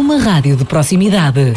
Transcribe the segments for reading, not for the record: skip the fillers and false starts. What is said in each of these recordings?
uma rádio de proximidade.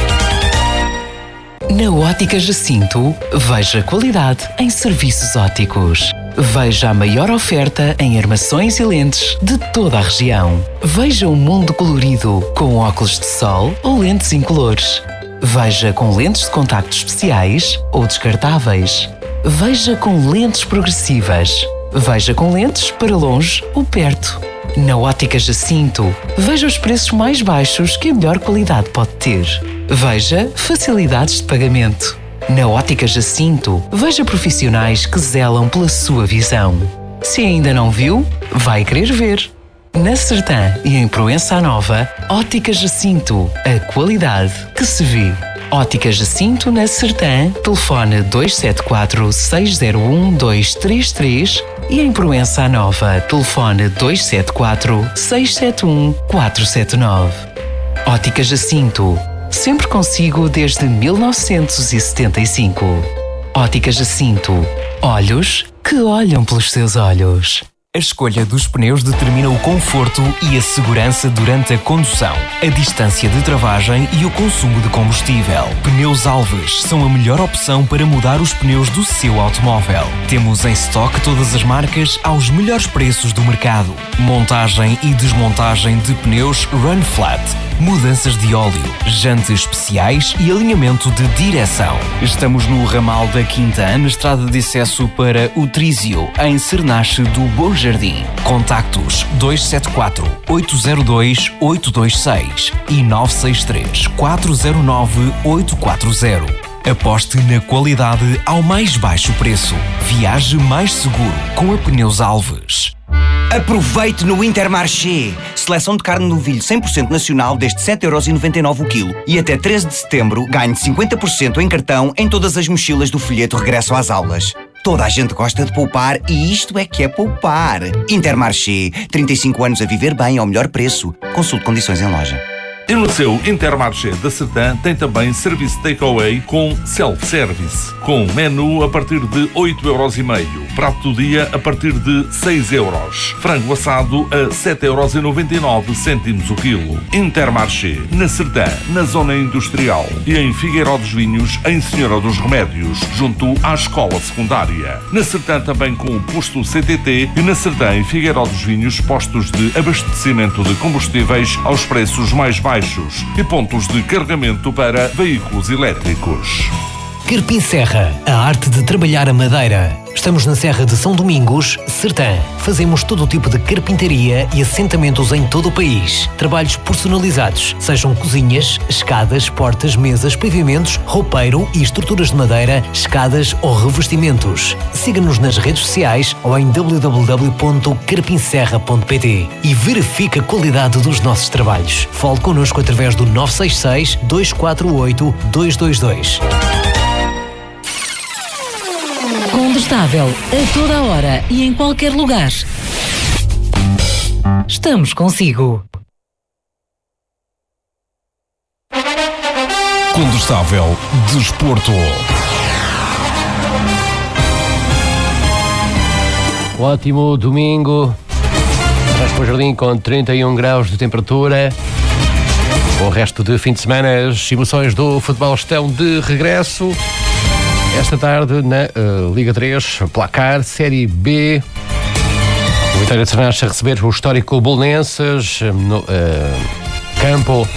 Na Ótica Jacinto, veja qualidade em serviços ópticos. Veja a maior oferta em armações e lentes de toda a região. Veja o mundo colorido com óculos de sol ou lentes incolores. Veja com lentes de contacto especiais ou descartáveis. Veja com lentes progressivas. Veja com lentes para longe ou perto. Na Ótica Jacinto, veja os preços mais baixos que a melhor qualidade pode ter. Veja facilidades de pagamento. Na Ótica Jacinto, veja profissionais que zelam pela sua visão. Se ainda não viu, vai querer ver. Na Sertã e em Proença Nova, Ótica Jacinto, a qualidade que se vê. Ótica Jacinto na Sertã, telefone 274 601 233 e em Proença Nova, telefone 274 671 479. Ótica Jacinto, sempre consigo desde 1975. Ótica Jacinto, olhos que olham pelos seus olhos. A escolha dos pneus determina o conforto e a segurança durante a condução, a distância de travagem e o consumo de combustível. Pneus Alves são a melhor opção para mudar os pneus do seu automóvel. Temos em estoque todas as marcas aos melhores preços do mercado. Montagem e desmontagem de pneus Run Flat, mudanças de óleo, jantes especiais e alinhamento de direção. Estamos no ramal da Quinta, na estrada de acesso para o Trísio, em Cernache do Bom Jardim. Contactos 274 802 826 e 963 409 840. Aposte na qualidade ao mais baixo preço. Viaje mais seguro com a Pneus Alves. Aproveite no Intermarché. Seleção de carne de novilho 100% nacional desde 7,99€ o quilo. E até 13 de setembro ganhe 50% em cartão em todas as mochilas do folheto Regresso às Aulas. Toda a gente gosta de poupar e isto é que é poupar. Intermarché. 35 anos a viver bem ao melhor preço. Consulte condições em loja. E no seu Intermarché da Sertã tem também serviço takeaway com self-service, com menu a partir de 8,5€, prato do dia a partir de 6€, frango assado a 7,99€ o quilo. Intermarché, na Sertã, na zona industrial e em Figueiró dos Vinhos, em Senhora dos Remédios, junto à escola secundária. Na Sertã também com o posto CTT e na Sertã e Figueiró dos Vinhos, postos de abastecimento de combustíveis aos preços mais baixos e pontos de carregamento para veículos elétricos. Carpim Serra, a arte de trabalhar a madeira. Estamos na Serra de São Domingos, Sertã. Fazemos todo o tipo de carpintaria e assentamentos em todo o país. Trabalhos personalizados, sejam cozinhas, escadas, portas, mesas, pavimentos, roupeiro e estruturas de madeira, escadas ou revestimentos. Siga-nos nas redes sociais ou em www.carpinserra.pt e verifique a qualidade dos nossos trabalhos. Fale connosco através do 966 248 222. Combustável a toda a hora e em qualquer lugar. Estamos consigo. Combustável Desporto. Ótimo domingo. Vais para o jardim com 31 graus de temperatura. O resto de fim de semana, as emoções do futebol estão de regresso. Esta tarde na Liga 3, placar, Série B. O Vitória de Cernache a receber o histórico Belenenses no campo.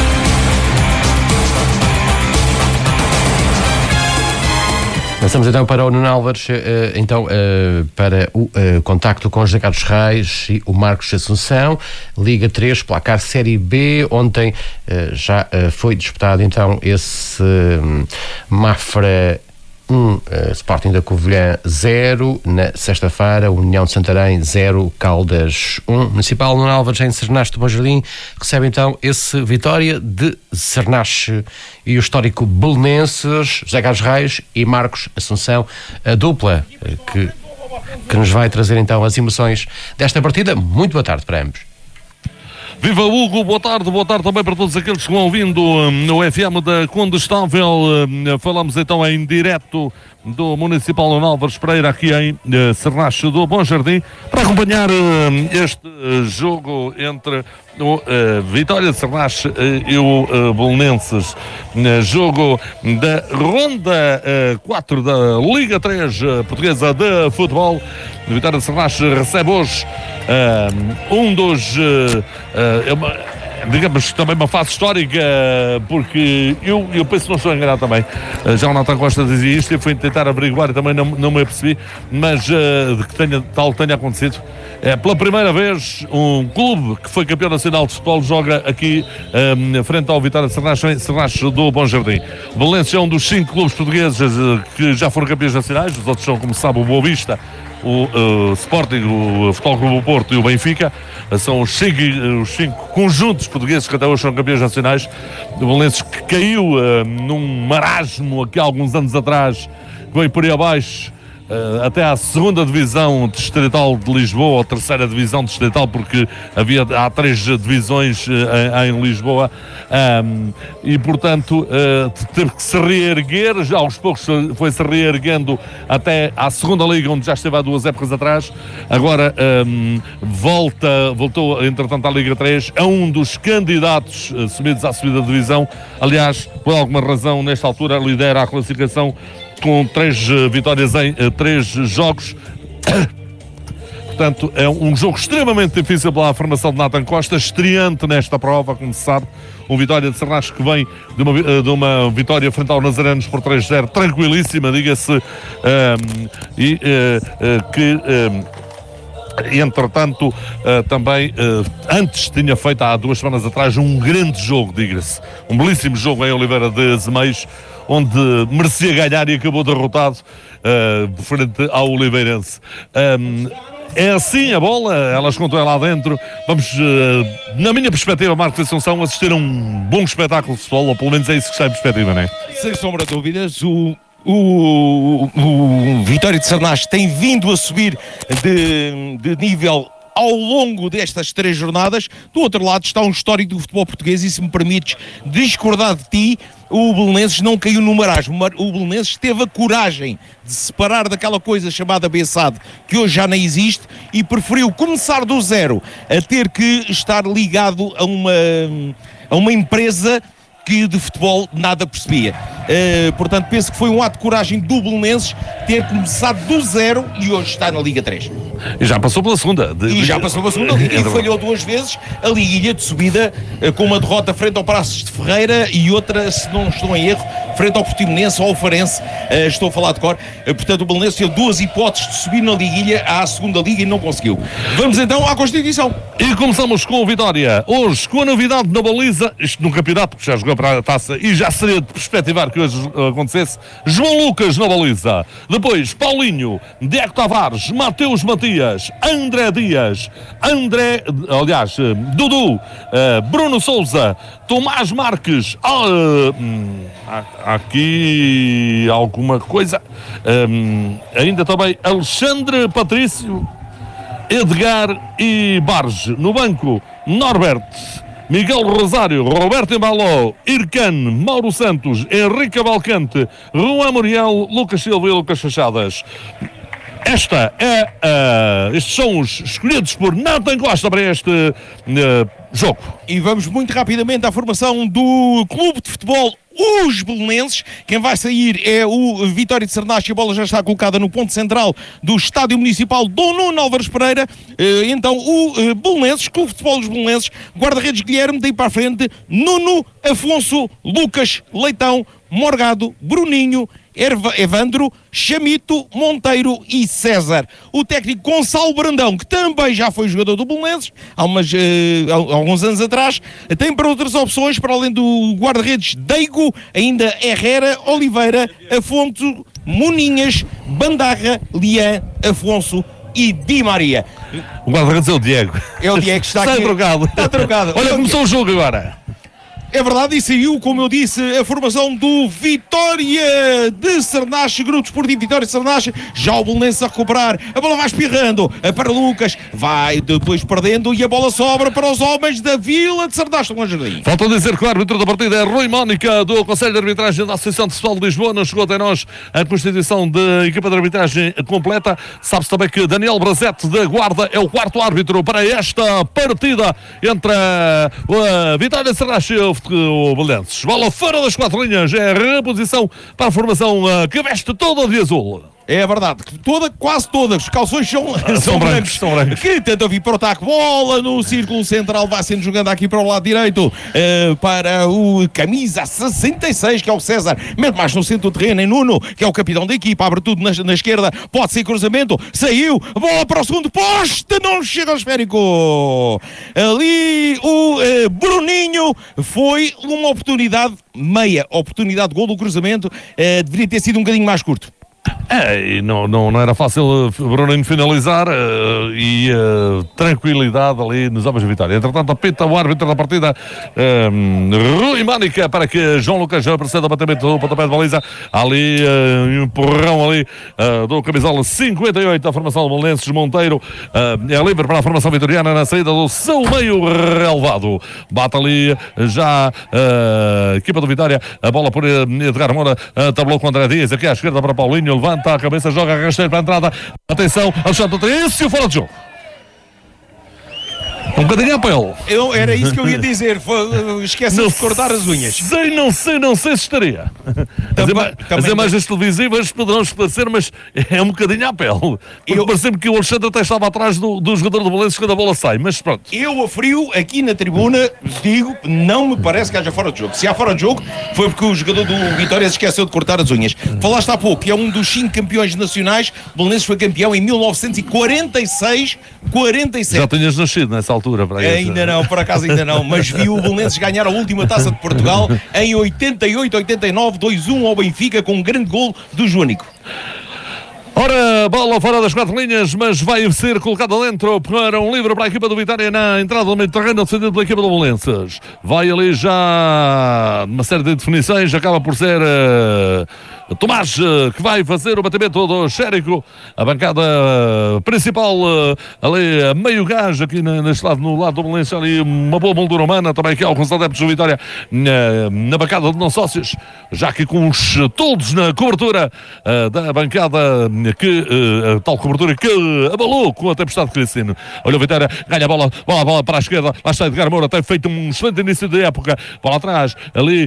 Passamos então para o Nuno Álvares, para o contacto com o José Carlos Reis e o Marcos Assunção. Liga 3, placar Série B. Ontem já foi disputado então esse Mafra 1, Sporting da Covilhã 0, na sexta-feira União de Santarém 0, Caldas 1. Municipal Nuno Álvares em Cernache do Bom Jardim recebe então esse Vitória de Cernache e o histórico Belenenses, José Carlos Reis e Marcos Assunção, a dupla que nos vai trazer então as emoções desta partida. Muito boa tarde para ambos. Viva Hugo, boa tarde também para todos aqueles que vão ouvindo no FM da Condestável. Falamos então em direto do Municipal Nuno Álvares Pereira, aqui em Sernache do Bom Jardim, para acompanhar este jogo entre o Vitória de Sernache e o Belenenses. Jogo da Ronda 4 da Liga 3 Portuguesa de Futebol. A Vitória de Sernache recebe hoje digamos também uma fase histórica, porque eu penso que não estou enganado também. Já o Nathan Costa dizia isto, eu fui tentar averiguar e também não me apercebi, mas de que tenha acontecido. Pela primeira vez, um clube que foi campeão nacional de futebol joga aqui frente ao Vitória de Sernache, em Sernache do Bom Jardim. O Belenenses é um dos 5 clubes portugueses que já foram campeões nacionais. Os outros são, como se sabe, o Boa Vista, o Sporting, o Futebol Clube do Porto e o Benfica. São os 5 conjuntos portugueses que até hoje são campeões nacionais. O Belenenses que caiu num marasmo aqui há alguns anos atrás, veio por aí abaixo até à 2ª Divisão Distrital de Lisboa, ou 3ª Divisão Distrital, porque há 3 divisões em Lisboa, e portanto teve que se reerguer. Já aos poucos foi-se reerguendo até à 2ª Liga, onde já esteve há 2 épocas atrás. Agora voltou entretanto à Liga 3, é um dos candidatos subidos à subida de divisão. Aliás, por alguma razão, nesta altura lidera a classificação com 3 vitórias em 3 jogos. Portanto, é um jogo extremamente difícil para a formação de Nathan Costa, estreante nesta prova, como se sabe. Um Vitória de Sernache que vem de uma vitória frente ao Nazarenos por 3-0, tranquilíssima, diga-se, entretanto, também antes tinha feito há 2 semanas atrás um grande jogo, diga-se, um belíssimo jogo em Oliveira de Zemeiros, onde merecia ganhar e acabou derrotado frente ao Oliveirense. É assim a bola, elas contam lá dentro. Vamos, na minha perspectiva, Marcos Assunção, assistir a um bom espetáculo de futebol, ou pelo menos é isso que está em perspectiva, não é? Sem sombra de dúvidas, o Vitória de Sernache tem vindo a subir de nível ao longo destas 3 jornadas. Do outro lado está um histórico do futebol português, e se me permites discordar de ti, o Belenenses não caiu no marasmo. O Belenenses teve a coragem de se separar daquela coisa chamada BSAD, que hoje já nem existe, e preferiu começar do zero, a ter que estar ligado a uma empresa que de futebol nada percebia. Portanto, penso que foi um ato de coragem do Belenenses ter começado do zero e hoje está na Liga 3. E já passou pela segunda. Já passou pela segunda Liga e falhou 2 vezes a liguilha de subida, com uma derrota frente ao Paços de Ferreira e outra, se não estou em erro, frente ao Portimonense ou ao Farense. Estou a falar de cor. Portanto, o Belenenses teve 2 hipóteses de subir na liguilha à segunda Liga e não conseguiu. Vamos então à Constituição. E começamos com o Vitória. Hoje, com a novidade na baliza, isto num campeonato que já jogou para a taça e já seria de perspectivar que hoje acontecesse, João Lucas na baliza. Depois, Paulinho, Diego Tavares, Mateus Matias, André Dias, Dudu, Bruno Souza, Tomás Marques, aqui alguma coisa, ainda também Alexandre Patrício, Edgar e Barge. No banco, Norbert, Miguel Rosário, Roberto Embaló, Ircan, Mauro Santos, Henrique Balcante, Juan Muriel, Lucas Silva e Lucas Fachadas. Estes são os escolhidos por Nathan Costa para este jogo. E vamos muito rapidamente à formação do Clube de Futebol os Belenenses. Quem vai sair é o Vitória de Sernache. A bola já está colocada no ponto central do Estádio Municipal Dom Nuno Álvares Pereira. Então o Belenenses, Clube de Futebol dos Belenenses, guarda-redes Guilherme, daí para a frente Nuno, Afonso, Lucas, Leitão, Morgado, Bruninho, Evandro, Chamito, Monteiro e César. O técnico Gonçalo Brandão, que também já foi jogador do Belenenses há alguns anos atrás, tem para outras opções, para além do guarda-redes Deigo, ainda Herrera, Oliveira, Afonso, Moninhas, Bandarra, Lian, Afonso e Di Maria. O guarda-redes é o Diego. É o Diego que está aqui. Está trocado. Está trocado. Olha, começou o jogo agora. É verdade, e saiu, como eu disse, a formação do Vitória de Sernache, Grupo Desportivo Vitória de Sernache. Já o Belenenses a recuperar, a bola vai espirrando para Lucas, vai depois perdendo e a bola sobra para os homens da Vila de Sernache. Falta dizer que o árbitro da partida é Rui Mónica, do Conselho de Arbitragem da Associação de Futebol de Lisboa. Não chegou até nós a constituição da equipa de arbitragem completa. Sabe-se também que Daniel Brazete da Guarda é o quarto árbitro para esta partida entre a Vitória de Sernache e o Belenenses. Bola fora das 4 linhas, é a reposição para a formação que veste toda de azul. É verdade, quase todas, os calções são brancos. São brancos. Que tenta vir para o ataque, bola no círculo central, vai sendo jogando aqui para o lado direito, para o camisa 66, que é o César, mete mais no centro do terreno, em Nuno, que é o capitão da equipa, abre tudo na esquerda, pode ser cruzamento, saiu, bola para o segundo poste, não chega ao esférico. Ali o Bruninho, foi uma oportunidade, meia oportunidade de gol do cruzamento, deveria ter sido um bocadinho mais curto. E não era fácil Bruninho finalizar e tranquilidade ali nos homens de Vitória. Entretanto, apita o árbitro da partida, Rui Mónica, para que João Lucas proceda ao batimento do pontapé de baliza. Ali, um empurrão ali do camisola 58 da formação do Belenenses. Monteiro é livre para a formação vitoriana na saída do seu meio relevado. Bate ali já a equipa do Vitória, a bola por Edgar Moura, tabelou com André Dias, aqui à esquerda para Paulinho, levanta a cabeça, joga a rasteiro para a entrada. Atenção, Alexandre Patrício, fora de jogo. Um bocadinho a pele. Era isso que eu ia dizer. Esqueci de cortar as unhas. Não sei se estaria. As imagens televisivas poderão esclarecer, mas é um bocadinho à pele. Porque parece-me que o Alexandre até estava atrás do jogador do Belenenses quando a bola sai, mas pronto. Eu a frio aqui na tribuna, digo, não me parece que haja fora de jogo. Se há fora de jogo, foi porque o jogador do Vitória se esqueceu de cortar as unhas. Falaste há pouco que é um dos 5 campeões nacionais. O Belenenses foi campeão em 1946-47. Já tinhas nascido nessa altura. Ainda não, por acaso ainda não, mas viu o Belenenses ganhar a última taça de Portugal em 88-89, 2-1 ao Benfica, com um grande gol do Joanico. Ora, bola fora das 4 linhas, mas vai ser colocada dentro para um livre para a equipa do Vitória na entrada do meio terreno, defendido pela equipa do Belenenses. Vai ali já uma série de definições, acaba por ser Tomás que vai fazer o batimento do Xérico. A bancada principal ali a meio gás aqui neste lado, no lado do Belenenses, ali uma boa moldura humana, também aqui alguns adeptos do Vitória na bancada de não sócios, já que com os toldos na cobertura da bancada, que tal cobertura que abalou com a tempestade de Cristino. Olha o Vitória, ganha a bola para a esquerda, lá está Edgar Moura, tem feito um excelente início de época, bola atrás, ali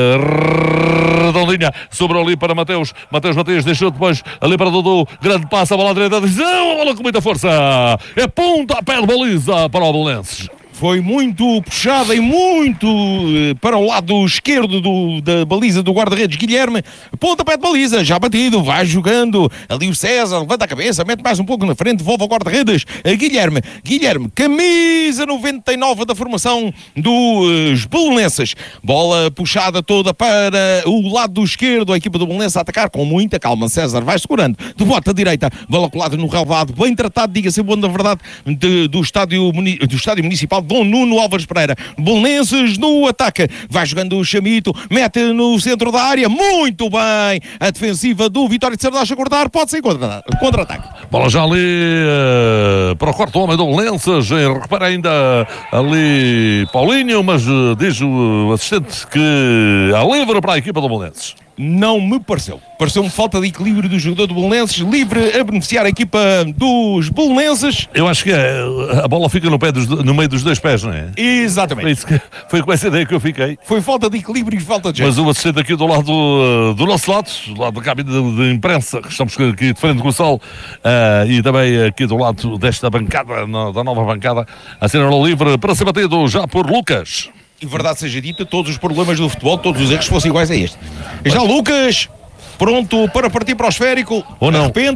redondinha, sobrou ali para Mateus Matias, deixou depois ali para Dudu, grande passo, a bola à direita, a bola com muita força, é ponta a pé de baliza para o Belenenses. Foi muito puxada e muito para o lado esquerdo da baliza do guarda-redes Guilherme. Pontapé de baliza, já batido, vai jogando. Ali o César, levanta a cabeça, mete mais um pouco na frente, devolve ao guarda-redes Guilherme, camisa 99 da formação dos Belenenses. Bola puxada toda para o lado esquerdo, a equipa do Belenenses a atacar com muita calma. César vai segurando, de bota à direita, bola colada no relevado, bem tratado, diga-se bom, na verdade, do estádio municipal Dom Nuno Álvares Pereira. Belenenses no ataque, vai jogando o Chamito, mete no centro da área, muito bem, a defensiva do Vitória de Sernache a cortar, pode ser contra-ataque. Bola já ali para o quarto homem do Belenenses, repara ainda ali Paulinho, mas diz o assistente que há livre para a equipa do Belenenses. Não me pareceu. Pareceu-me falta de equilíbrio do jogador do Belenenses, livre a beneficiar a equipa dos Belenenses. Eu acho que a bola fica no meio dos dois pés, não é? Exatamente. Foi com essa ideia que eu fiquei. Foi falta de equilíbrio e falta de jeito. Mas o assistente aqui do lado do nosso lado, do lado da cabine de imprensa, estamos aqui de frente com o sol, e também aqui do lado desta bancada, da nova bancada, assinalou livre para ser batido já por Lucas. E verdade seja dita, todos os problemas do futebol, todos os erros fossem iguais a este. Já Lucas, pronto para partir para o esférico. Ou não? Arrepende-se.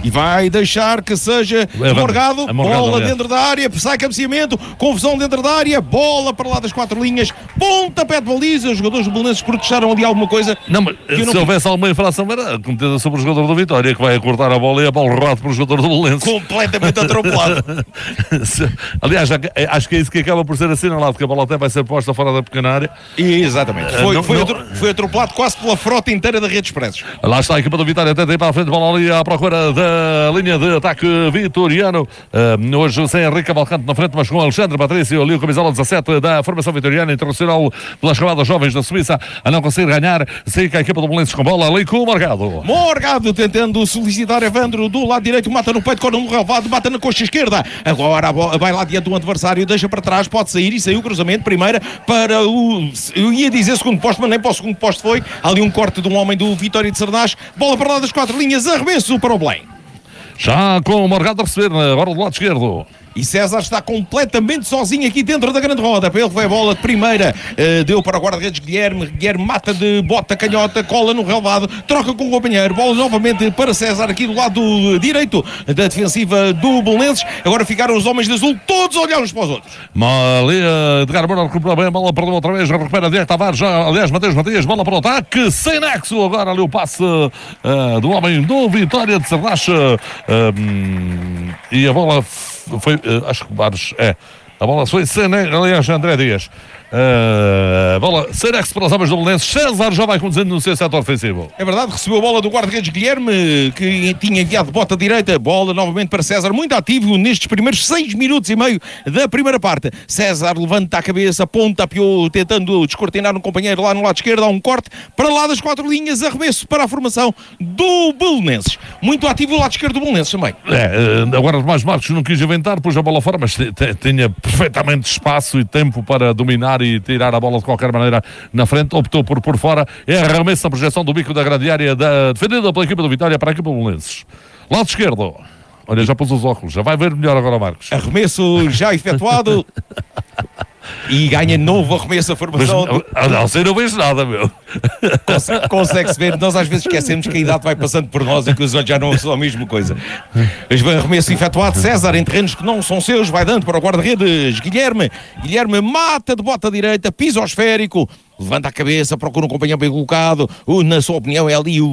e vai deixar que seja Morgado, bola dentro da área, sai cabeceamento, confusão dentro da área, bola para lá das 4 linhas, pontapé de baliza, os jogadores do Belenenses protestaram ali alguma coisa. Não, mas se houvesse alguma infração era cometida sobre o jogador do Vitória, que vai cortar a bola e a bola robada para o jogador do Belenenses. Completamente atropelado. Aliás, acho que é isso que acaba por ser assinalado, que a bola até vai ser posta fora da pequena área. Exatamente. Foi atropelado quase pela frota inteira da Rede Expressos. Lá está a equipa do Vitória, até para a frente, bola ali à procura da linha de ataque vitoriano. Hoje sem Henrique Cavalcante na frente, mas com Alexandre Patrício, ali o camisola 17 da formação vitoriana, internacional pelas camadas jovens da Suíça, a não conseguir ganhar. Fica a equipa do Belenenses com bola ali com o Morgado. Morgado tentando solicitar Evandro do lado direito, mata no peito, corre no relvado, bate na coxa esquerda. Agora a bola vai lá diante do adversário, deixa para trás, pode sair e saiu o cruzamento. Primeira para o. Eu ia dizer segundo posto, mas nem para o segundo posto foi. Ali um corte de um homem do Vitória de Cernache, bola para lá das 4 linhas, arremesso para o Belém. Já com o Morgado a receber, agora do lado esquerdo. E César está completamente sozinho aqui dentro da grande roda. Para ele foi a bola de primeira. Deu para o guarda-redes Guilherme. Guilherme mata de bota canhota, cola no relvado, troca com o companheiro. Bola novamente para César aqui do lado direito da defensiva do Belenenses. Agora ficaram os homens de azul todos a olhar uns para os outros. Ali Edgar Moura recupera bem a bola, perdeu outra vez, recupera Diego Tavares, aliás, Mateus Matias, bola para o ataque, sem nexo. Agora ali o passe do homem do Vitória de Cernache. E a bola foi, acho que Bares, a bola foi sem nexo, aliás, André Dias. Bola Serex para os homens do Belenenses. César já vai conduzindo no seu setor ofensivo. É verdade, recebeu a bola do guarda-redes Guilherme, que tinha enviado bota direita. Bola novamente para César, muito ativo nestes primeiros 6 minutos e meio da primeira parte. César levanta a cabeça, pontapeou, tentando descortinar um companheiro lá no lado esquerdo. Há um corte para lá das 4 linhas, arremesso para a formação do Belenenses. Muito ativo o lado esquerdo do Belenenses também. Agora mais Marcos não quis inventar, pôs a bola fora, mas tinha perfeitamente espaço e tempo para dominar e tirar a bola de qualquer maneira na frente, optou por fora. É arremesso na projeção do bico da grande área defendida pela equipa do Vitória para a equipa do Belenenses. Lado esquerdo, olha, já pôs os óculos, já vai ver melhor agora, Marcos. Arremesso já efetuado e ganha novo arremesso a formação. Não sei, não vejo nada, meu. Consegue-se ver, nós às vezes esquecemos que a idade vai passando por nós e que os olhos já não são a mesma coisa. Arremesso efetuado, César em terrenos que não são seus, vai dando para o guarda-redes Guilherme mata de bota direita, piso ao esférico, levanta a cabeça, procura um companheiro bem colocado. Na sua opinião é ali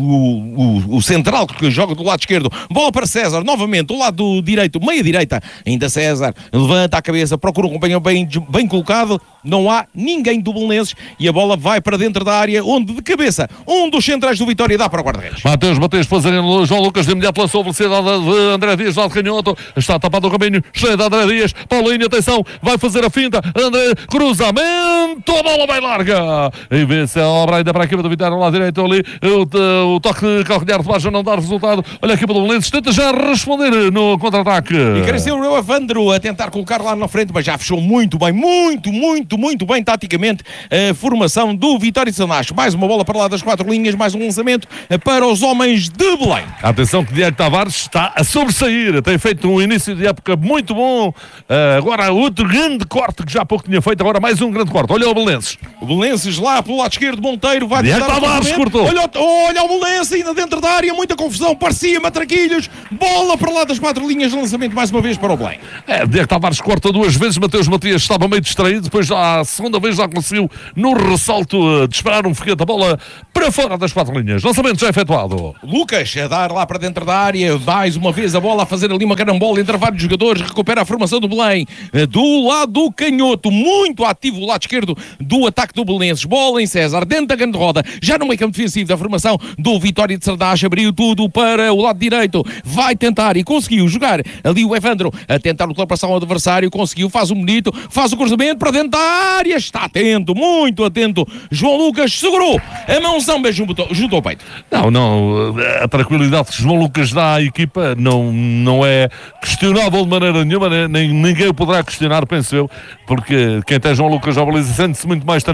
o central que joga do lado esquerdo. Bola para César, novamente, do lado direito, meia direita, ainda César, levanta a cabeça, procura um companheiro bem colocado. Não há ninguém do Belenenses e a bola vai para dentro da área, onde de cabeça um dos centrais do Vitória dá para o guarda-redes. Mateus, fazendo João Lucas de imediato pela sua velocidade de André Dias, lado canhoto, está tapado o caminho, cheio de André Dias, Paulinho, atenção, vai fazer a finta, André, cruzamento, a bola vai larga, e vê-se a obra ainda para a equipa do Vitória, lá direito ali, o toque de calcanhar de baixo não dá resultado. Olha a equipa do Belenenses, tenta já responder no contra-ataque. E cresceu o Evandro a tentar colocar lá na frente, mas já fechou muito bem, muito bem taticamente a formação do Vitória de Cernache. Mais uma bola para lá das 4 linhas, mais um lançamento para os homens de Belém. Atenção que Diego Tavares está a sobressair, tem feito um início de época muito bom. Agora outro grande corte que já há pouco tinha feito, agora mais um grande corte. Olha o Belenenses. O Belenenses lá pelo lado esquerdo, Monteiro vai Diego Tavares cortou. Olha o Belenenses ainda dentro da área, muita confusão, parecia matraquilhos, bola para lá das 4 linhas, lançamento mais uma vez para o Belém. Diego Tavares corta 2 vezes, Mateus Matias estava meio distraído, depois já a segunda vez já conseguiu no ressalto disparar um foguete, a bola para fora das 4 linhas, lançamento já efetuado. Lucas a dar lá para dentro da área, mais uma vez a bola a fazer ali uma carambola entre vários jogadores, recupera a formação do Belém, do lado canhoto, muito ativo o lado esquerdo do ataque do Belenenses, bola em César, dentro da grande roda, já no meio campo defensivo da formação do Vitória de Cernache, abriu tudo para o lado direito, vai tentar e conseguiu jogar ali o Evandro, a tentar ultrapassar o adversário, conseguiu, faz o bonito, faz o cruzamento para dentro da área, está atento, muito atento, João Lucas segurou a mãozão junto ao peito. Não, a tranquilidade que João Lucas dá à equipa não é questionável de maneira nenhuma, ninguém o poderá questionar, penso eu, porque quem tem João Lucas à baliza sente-se muito mais tranquilo a defender.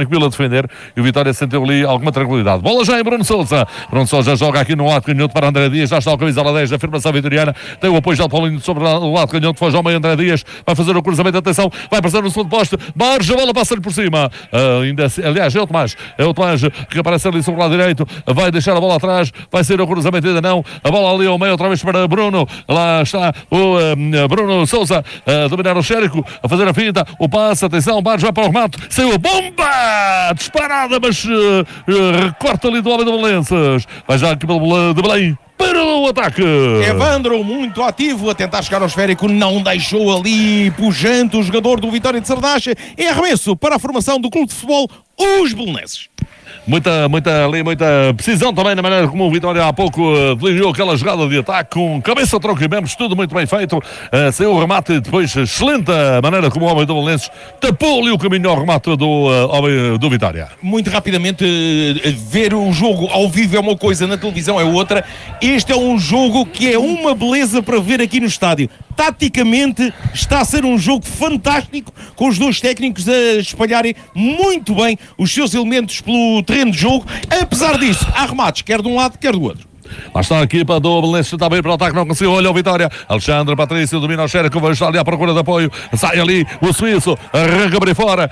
defender e o Vitória sentiu ali alguma tranquilidade. Bola já em Bruno Sousa. Bruno Sousa joga aqui no lado canhoto para André Dias. Já está o camisola 10 da afirmação vitoriana. Tem o apoio já de Paulinho sobre o lado canhoto. Foge ao meio André Dias. Vai fazer o cruzamento. Atenção. Vai passar no segundo poste. Marge, a bola passa-lhe por cima. Aliás, é o Tomás. É o Tomás que aparece ali sobre o lado direito. Vai deixar a bola atrás. Vai ser o cruzamento, ainda não. A bola ali ao meio, outra vez para Bruno. Lá está o Bruno Sousa a dominar o Xérico, a fazer a finta. O passe, atenção. Marge vai para o remate. Saiu a bomba! Disparada, mas recorta ali do homem do Valenças. Vai já aqui pelo de Belém. Para o ataque. Evandro, muito ativo a tentar chegar ao esférico, não deixou ali pujante o jogador do Vitória de Sarnacha. É arremesso para a formação do Clube de Futebol Os Belenenses. Muita precisão também na maneira como o Vitória há pouco delineou aquela jogada de ataque com cabeça, tronco e membros, tudo muito bem feito. Saiu o remate e depois excelente a maneira como o homem do Belenenses tapou ali o caminho ao remate do homem do Vitória. Muito rapidamente, ver o jogo ao vivo é uma coisa, na televisão é outra. Este é um jogo que é uma beleza para ver aqui no estádio. Taticamente está a ser um jogo fantástico, com os dois técnicos a espalharem muito bem os seus elementos pelo terreno de jogo. Apesar disso, há remates, quer de um lado, quer do outro. Lá está a equipa do Belenenses, está bem para o ataque, não conseguiu, olha o Vitória. Alexandre Patrício domina o Xérico, vai estar ali à procura de apoio, sai ali o suíço, arranca para aí fora,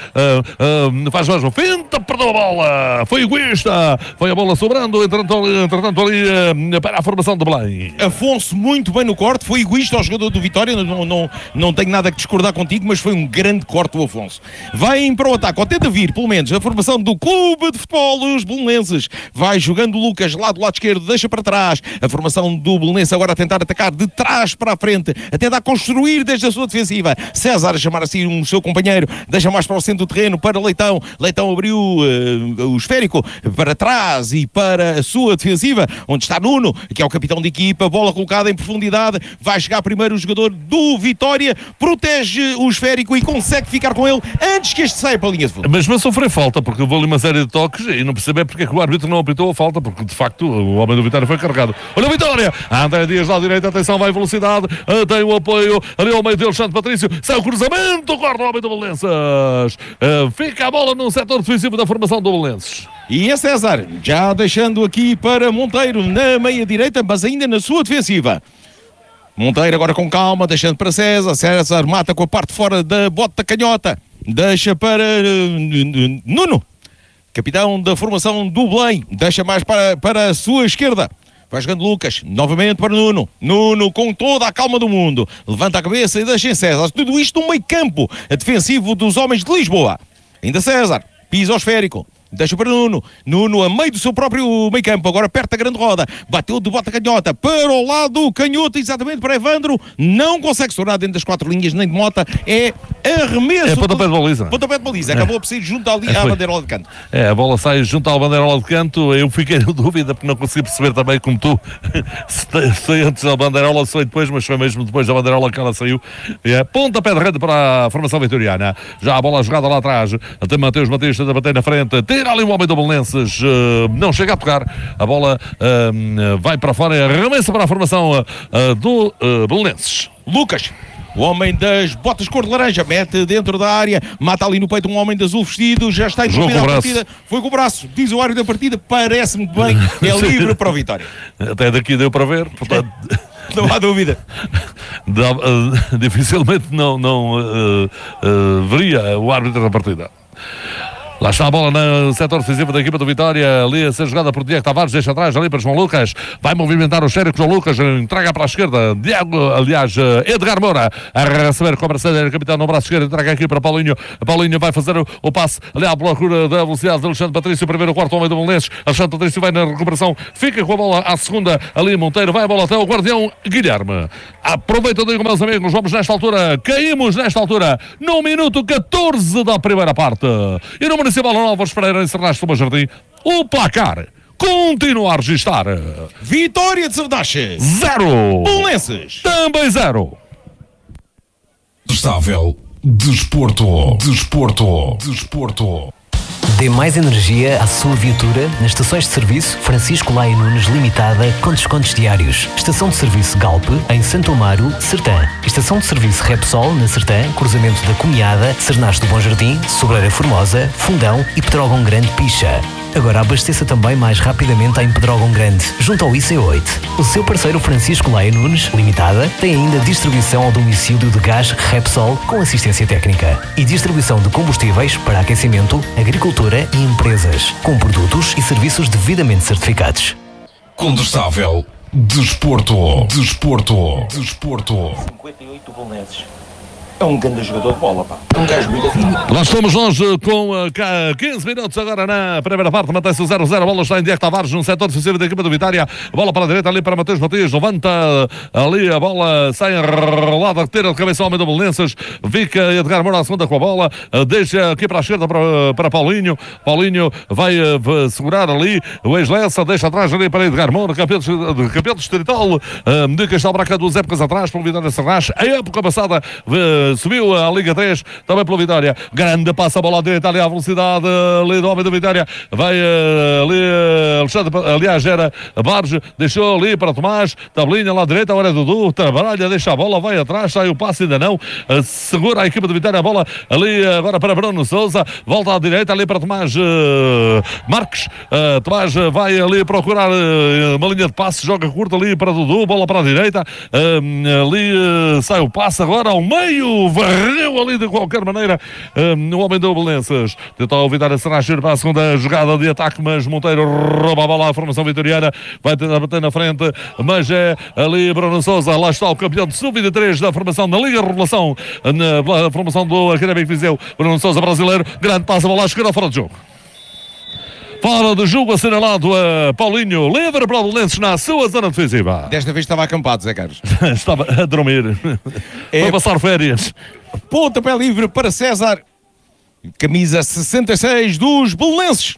faz mesmo, finta, perdeu a bola, foi egoísta, foi a bola sobrando, entretanto ali para a formação de Belém. Afonso muito bem no corte, foi egoísta ao jogador do Vitória, não tenho nada que discordar contigo, mas foi um grande corte do Afonso. Vai para o ataque, ou tenta vir, pelo menos, a formação do Clube de Futebol Os Belenenses. Vai jogando o Lucas lá do lado esquerdo, deixa para trás, a formação do Belenenses agora a tentar atacar de trás para a frente, a tentar construir desde a sua defensiva. César a chamar assim o seu companheiro, deixa mais para o centro do terreno para Leitão. Leitão abriu o esférico para trás e para a sua defensiva, onde está Nuno, que é o capitão de equipa. Bola colocada em profundidade, vai chegar primeiro o jogador do Vitória, protege o esférico e consegue ficar com ele antes que este saia para a linha de fundo. Mas vai sofrer falta, porque levou ali uma série de toques e não percebe porque é que o árbitro não apitou a falta, porque de facto o homem do Vitória foi carregado. Olha o Vitória, André Dias lá à direita, atenção, vai em velocidade, tem o apoio ali ao meio de Alexandre Patrício, sai o cruzamento, corta o homem do Belenenses, fica a bola no setor defensivo da formação do Belenenses. E é César, já deixando aqui para Monteiro na meia direita, mas ainda na sua defensiva. Monteiro agora com calma, deixando para César. César mata com a parte fora da bota canhota, deixa para Nuno, capitão da formação do Belém, deixa mais para a sua esquerda. Vai jogando Lucas, novamente para Nuno. Nuno com toda a calma do mundo. Levanta a cabeça e deixa em César. Tudo isto no meio campo defensivo dos homens de Lisboa. Ainda César, pisa ao esférico. Deixa para Nuno. Nuno a meio do seu próprio meio campo. Agora perto da grande roda. Bateu de bota canhota para o lado canhoto, exatamente para Evandro. Não consegue estourar dentro das quatro linhas, nem de Mota. É arremesso. É pontapé de baliza. Pontapé de baliza. Acabou por sair junto ali à bandeirola de canto. A bola sai junto à bandeirola de canto. Eu fiquei na dúvida porque não consegui perceber também como tu. Se foi antes da bandeirola, se foi depois, mas foi mesmo depois da bandeirola que ela saiu. Pontapé de rede para a formação vitoriana. Já a bola jogada lá atrás. Até Mateus Matias a bater na frente. Tira ali o homem do Belenenses, não chega a tocar, a bola vai para fora e arremessa para a formação do Belenenses. Lucas, o homem das botas cor de laranja, mete dentro da área, mata ali no peito um homem de azul vestido, já está interrompida a partida, foi com o braço, diz o árbitro da partida, parece-me bem, é livre para o Vitória. Até daqui deu para ver, portanto... Não há dúvida. Dificilmente não veria o árbitro da partida. Lá está a bola no setor defensivo da equipa do Vitória, ali a ser jogada por Diego Tavares, deixa atrás ali para João Lucas, vai movimentar o Xérico, João Lucas entrega para a esquerda, Edgar Moura a receber com a braçadeira, capitão no braço esquerdo, entrega aqui para Paulinho vai fazer o passe ali à procura da velocidade de Alexandre Patrício para ver o quarto homem do Belenenses. Alexandre Patrício vai na recuperação, fica com a bola à segunda, ali Monteiro, vai a bola até o guardião Guilherme. Aproveita, digo, meus amigos, vamos nesta altura, caímos nesta altura no minuto 14 da primeira parte. E no Municipal Álvares Pereira, em Sernache do Jardim, o placar continua a registrar. Vitória de Sarnache 0, Belenenses também 0. Estável Desporto. Dê mais energia à sua viatura nas estações de serviço Francisco Laia Nunes Limitada com descontos diários. Estação de serviço Galp em Santo Amaro, Sertã. Estação de serviço Repsol na Sertã, cruzamento da Cunhada, Cernas do Bom Jardim, Sobreira Formosa, Fundão e Pedrógão Grande Picha. Agora abasteça também mais rapidamente em Pedrógão Grande, junto ao IC8. O seu parceiro Francisco Laia Nunes Limitada tem ainda distribuição ao domicílio de gás Repsol com assistência técnica e distribuição de combustíveis para aquecimento, agricultura e empresas, com produtos e serviços devidamente certificados. Condestável Desporto. 58 Belenenses. É um grande jogador de bola, pá. Um gajo muito assim. Lá estamos nós com 15 minutos agora na primeira parte. Mantém-se o 0-0. A bola está em Diego Tavares no setor defensivo da equipa do Vitória. A bola para a direita ali para Mateus Matias. Levanta ali a bola. Sai enrolada. Tira de cabeça o homem do Belenenses. Fica Edgar Moura à segunda com a bola. Deixa aqui para a esquerda para Paulinho. Paulinho vai segurar ali. O ex-Lessa deixa atrás ali para Edgar Moura. Campeão distrital. De Castelo Branco 2 épocas atrás para o Vitória Serras. A época passada subiu a Liga 3 também pela Vitória. Grande passa a bola à direita ali à velocidade ali do homem da Vitória. Vai ali Alexandre, aliás era Barge, deixou ali para Tomás, tabelinha lá à direita, agora é Dudu, trabalha, deixa a bola, vai atrás, sai o passe, ainda não, segura a equipa da Vitória a bola ali agora para Bruno Sousa, volta à direita ali para Tomás Marques. Tomás vai ali procurar uma linha de passe, joga curta ali para Dudu, bola para a direita, ali sai o passe agora ao meio, varreu ali de qualquer maneira o homem do Belenenses. Tentou o Vitória Serras para a segunda jogada de ataque, mas Monteiro rouba a bola à formação vitoriana, vai tentar bater na frente, mas é ali Bruno Sousa, lá está o campeão de sub-23 da formação da Liga Revelação, na formação do Académico Viseu. Bruno Sousa, brasileiro, grande passo a bola à esquerda, fora de jogo. Fora do jogo, assinalado a Paulinho, livre para o Belenenses na sua zona defensiva. Desta vez estava acampado, Zé Carlos. Estava a dormir. Foi passar férias. Pontapé livre para César. Camisa 66 dos Belenenses.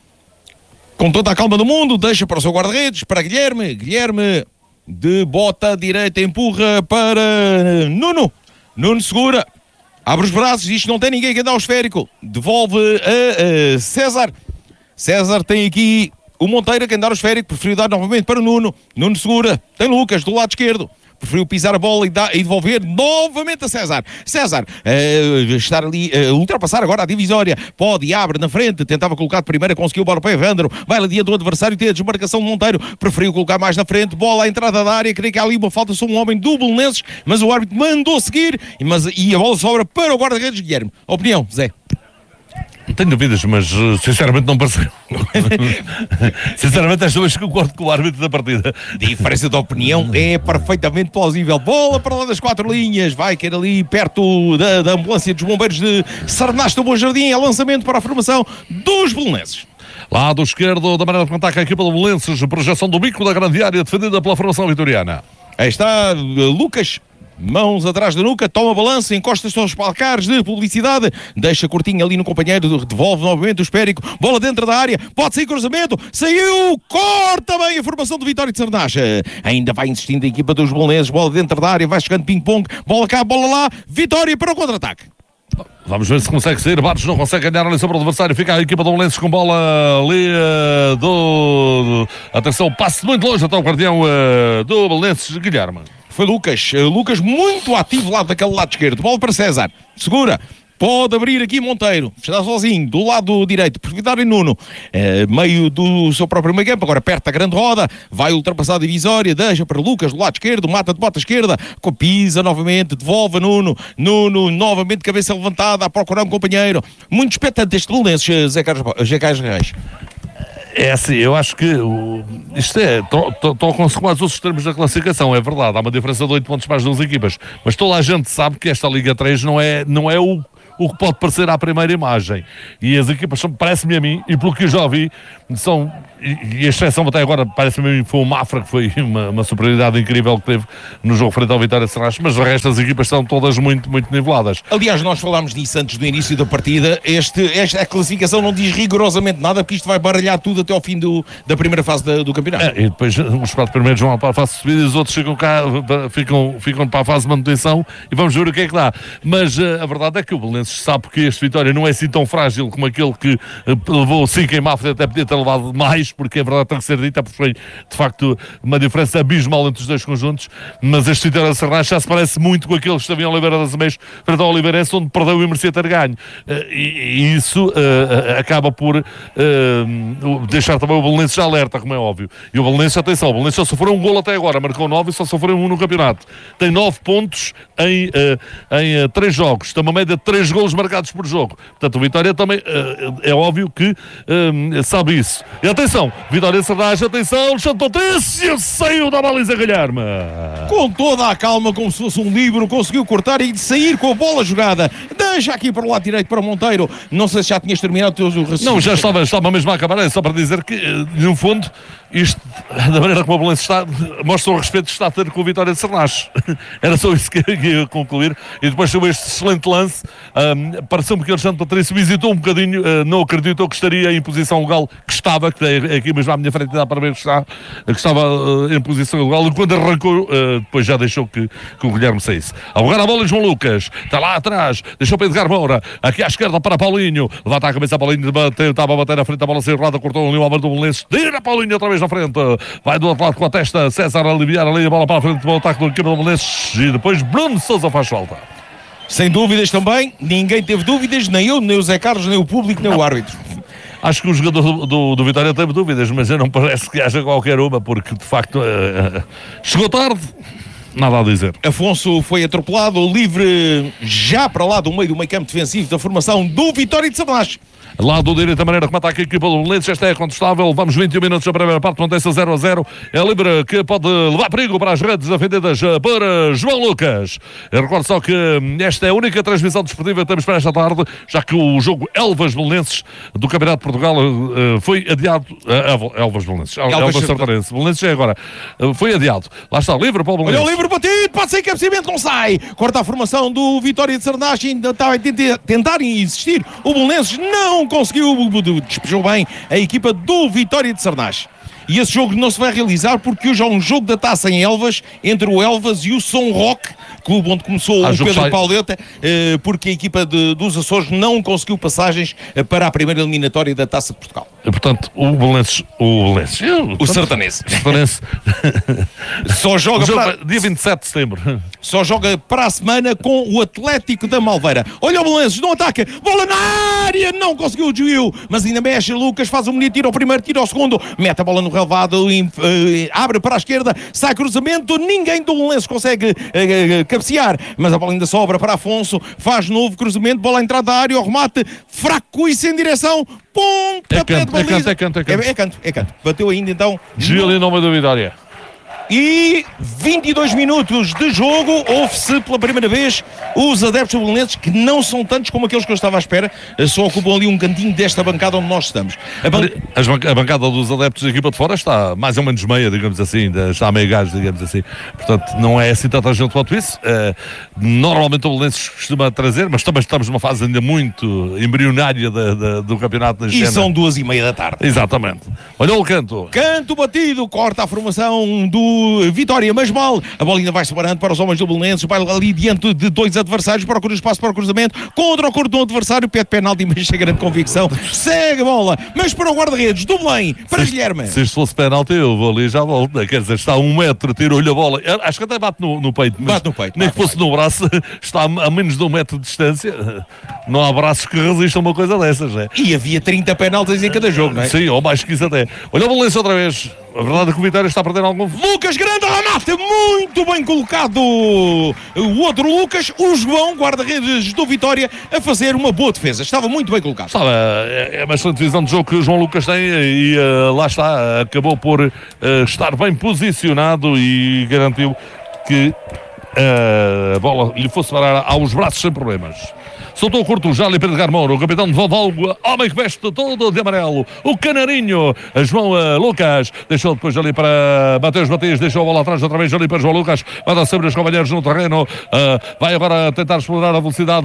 Com toda a calma do mundo, deixa para o seu guarda-redes, para Guilherme. Guilherme de bota direita, empurra para Nuno. Nuno segura. Abre os braços, diz que não tem ninguém que dá o esférico. Devolve a César. César tem aqui o Monteiro que andar o esférico, preferiu dar novamente para o Nuno. Nuno segura, tem Lucas do lado esquerdo. Preferiu pisar a bola e devolver novamente a César. César estar ali, ultrapassar agora a divisória. Pode e abre na frente. Tentava colocar de primeira, conseguiu o bola para Evandro. Vai lá diante do adversário, tem a desmarcação de Monteiro. Preferiu colocar mais na frente. Bola à entrada da área. Creio que há ali uma falta sobre um homem do Belenenses, mas o árbitro mandou seguir e a bola sobra para o guarda-redes Guilherme. Opinião, Zé? Tenho dúvidas, mas sinceramente não pareceu. Sinceramente, esta vez concordo com o árbitro da partida. Diferença de opinião é perfeitamente plausível. Bola para lá das 4 linhas. Vai cair ali perto da ambulância dos bombeiros de Sarnaste do Bom Jardim. É lançamento para a formação dos Belenenses. Lado esquerdo, da maneira de contar a equipa do Belenenses. Projeção do bico da grande área defendida pela formação vitoriana. Aí está Lucas. Mãos atrás da nuca, toma balanço, encosta-se aos palcares de publicidade, deixa curtinho ali no companheiro, devolve novamente o esférico, bola dentro da área, pode sair cruzamento, saiu, corta bem a formação do Vitória de Sarnache. Ainda vai insistindo a equipa dos Belenenses, bola dentro da área, vai chegando ping-pong, bola cá, bola lá, Vitória para o contra-ataque. Vamos ver se consegue sair. Barros não consegue ganhar ali sobre o adversário. Fica a equipa do Belenenses com bola ali atenção, passe muito longe até o guardião do Belenenses, Guilherme. Foi Lucas. Lucas muito ativo lá daquele lado esquerdo. Bola para César. Segura. Pode abrir aqui Monteiro. Está sozinho. Do lado direito. Perfeitar em Nuno. Meio do seu próprio meio campo. Agora perto da grande roda. Vai ultrapassar a divisória. Deixa para Lucas do lado esquerdo. Mata de bota esquerda. Pisa novamente. Devolve a Nuno. Nuno novamente cabeça levantada. A procurar um companheiro. Muito expectante este Belenenses, Zé Carlos Reis. É assim, eu acho que isto tocam-se quase os outros termos da classificação, é verdade, há uma diferença de 8 pontos para as duas equipas, mas toda a gente sabe que esta Liga 3 não é o que pode parecer à primeira imagem, e as equipas parece-me a mim, e pelo que eu já vi, são, e a exceção até agora parece-me a mim foi o Mafra, que foi uma superioridade incrível que teve no jogo frente ao Vitória de Serras, mas o resto das equipas são todas muito, muito niveladas. Aliás, nós falámos disso antes do início da partida, esta classificação não diz rigorosamente nada, porque isto vai baralhar tudo até ao fim da primeira fase do campeonato. E depois os 4 primeiros vão para a fase de subida e os outros ficam cá, ficam para a fase de manutenção, e vamos ver o que é que dá. Mas a verdade é que o Belenenses Belenenses sabe que este Vitória não é assim tão frágil como aquele que levou 5 em Mafra, até podia ter levado mais, porque é verdade, tem que ser dita, porque foi de facto uma diferença abismal entre os dois conjuntos, mas este Vitória de Sernache já se parece muito com aquele que estava em Oliveira das Meias frente ao Oliveirense, onde perdeu e merecia ter ganho, e isso acaba por deixar também o Belenenses alerta, como é óbvio. E o Belenenses, atenção, o Belenenses só sofreu um golo até agora, marcou 9 e só sofreu 1 no campeonato, tem 9 pontos em 3 jogos, tem uma média de 3 golos marcados por jogo. Portanto, o Vitória também é óbvio que sabe isso. E atenção, Vitória Sernache, atenção, Alexandre Patrício saiu da baliza, Guilherme. Com toda a calma, como se fosse um livro, conseguiu cortar e sair com a bola jogada. Deixa aqui para o lado direito para Monteiro. Não sei se já tinhas terminado o teu raciocínio. Não, já estava mesmo a acabar, é só para dizer que, no fundo, isto, da maneira como o Belenenses está, mostra o respeito que está a ter com o Vitória de Sernache. Era só isso que eu ia concluir. E depois sobre este excelente lance, pareceu-me que o Alexandre Patrício visitou um bocadinho, não acreditou que estaria em posição legal, que estava, que é aqui mesmo à minha frente, dá para ver que estava em posição legal, e quando arrancou, depois já deixou que o Guilherme saísse. Agora a bola João Lucas, está lá atrás, deixou para Edgar Moura, aqui à esquerda para Paulinho, levanta a cabeça a Paulinho, estava a bater na frente, a bola saiu errada, cortou ali o Álvaro do Belenenses, tira Paulinho outra vez na frente, vai do outro lado com a testa, César a aliviar ali a bola para a frente, para o ataque do equipe do Belenenses, e depois Bruno Sousa faz falta. Sem dúvidas também, ninguém teve dúvidas, nem eu, nem o Zé Carlos, nem o público, nem o árbitro. Acho que o jogador do Vitória teve dúvidas, mas não parece que haja qualquer uma, porque de facto chegou tarde. Nada a dizer. Afonso foi atropelado, livre já para lá do meio campo defensivo da formação do Vitória de Sernache. Lado direito, a maneira como ataca a equipa do Belenenses, esta é contestável. Vamos 21 minutos da primeira parte, mantém-se 0-0. É livre que pode levar perigo para as redes defendidas por João Lucas. Eu recordo só que esta é a única transmissão desportiva que temos para esta tarde, já que o jogo Elvas-Belenenses do Campeonato de Portugal foi adiado. Elvas-Belenenses. Elvas-Sartarense. Belenenses é agora. Foi adiado. Lá está, livre para o Belenenses. Olha o livre batido, pode ser cabeceamento, não sai. Corta a formação do Vitória de Sernache, ainda estava a tentar insistir. O Belenenses não conseguiu, despejou bem a equipa do Vitória de Sernache. E esse jogo não se vai realizar porque hoje há um jogo da taça em Elvas, entre o Elvas e o São Roque, clube onde começou o Pedro Pauleta, porque a equipa dos Açores não conseguiu passagens para a primeira eliminatória da Taça de Portugal. E, portanto, o Sertanense só joga dia 27 de setembro. Só joga para a semana com o Atlético da Malveira. Olha o Belenenses, não ataca, bola na área, não conseguiu o desvio, mas ainda mexe. Lucas faz um bonito tiro ao primeiro, tiro ao segundo, mete a bola no relevado, abre para a esquerda, sai cruzamento, ninguém do Belenenses consegue cabecear, mas a bola ainda sobra para Afonso, faz novo cruzamento, bola à entrada da área, o remate fraco e sem direção, pontapé de baliza. É canto. Bateu ainda então. Gil em nome da Vitória. E 22 minutos de jogo, ouve-se pela primeira vez os adeptos belenenses, que não são tantos como aqueles que eu estava à espera, só ocupam ali um cantinho desta bancada onde nós estamos. A bancada dos adeptos da equipa de fora está mais ou menos meia, digamos assim, está a meio gás, digamos assim. Portanto, não é assim tanta gente quanto isso. Normalmente o Belenenses costuma trazer, mas também estamos numa fase ainda muito embrionária do campeonato. E são 2:30 da tarde. Exatamente. Olha o canto. Canto batido, corta a formação do Vitória, mas mal. A bola ainda vai separando para os homens do Belenenses, vai ali diante de 2 adversários, procura espaço para o cruzamento, contra o corpo do adversário, pede penalti, mas chega grande convicção, segue a bola, mas para o guarda-redes do Belém, para Guilherme. Se isto fosse penalti, eu vou ali e já volto. Quer dizer, está a 1 metro, tirou-lhe a bola. Acho que até bate no peito. Bate no peito. Nem que fosse no braço, está a menos de 1 metro de distância. Não há braços que resistam uma coisa dessas, né? E havia 30 penaltis em cada jogo, não é? Sim, ou mais que isso até. Olha o Belenenses outra vez. A verdade é que o Vitória está a perder algum. Lucas, grande remate, muito bem colocado. O outro Lucas, o João, guarda-redes do Vitória, a fazer uma boa defesa. Estava muito bem colocado. É uma excelente visão de jogo que o João Lucas tem e lá está, acabou por estar bem posicionado e garantiu que a bola lhe fosse parar aos braços sem problemas. Soltou curto já ali para Edgar Moura, o capitão de Valvalgo, homem que veste todo de amarelo, o canarinho, João Lucas, deixou depois ali para Mateus Matias, deixou a bola atrás outra vez ali para João Lucas, vai dar sempre os companheiros no terreno, vai agora tentar explorar a velocidade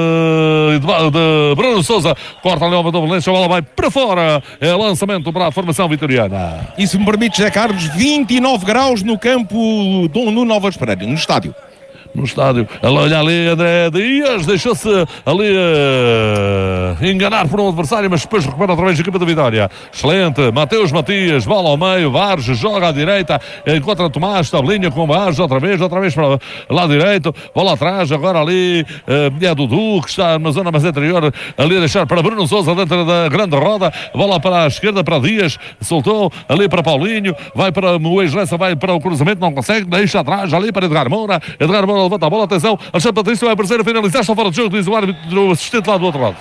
de Bruno Sousa, corta ali o homem do Belenenses, a bola vai para fora, é lançamento para a formação vitoriana. E se me permite, José Carlos, 29 graus no campo do Nuno Álvares Pereira, no estádio. no estádio. Olha ali, André Dias, deixou-se ali enganar por um adversário, mas depois recupera outra vez a equipa da Vitória. Excelente, Mateus Matias, bola ao meio, Vargas joga à direita, encontra Tomás, tabelinha com Vargas, outra vez para o lado direito, bola atrás, agora ali é Dudu, que está na zona mais anterior, ali a deixar para Bruno Sousa dentro da grande roda, bola para a esquerda para Dias, soltou ali para Paulinho, vai para o ex-Lessa, vai para o cruzamento, não consegue, deixa atrás ali para Edgar Moura levanta a bola, atenção, Alexandre Patrício vai aparecer a finalizar, está fora de jogo, diz o árbitro, o assistente lá do outro lado.